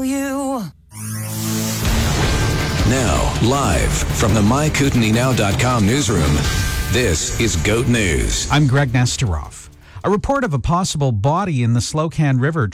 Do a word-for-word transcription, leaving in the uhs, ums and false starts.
You. Now, live from the my kootenai now dot com newsroom, this is GOAT News. I'm Greg Nesterov. A report of a possible body in the Slocan River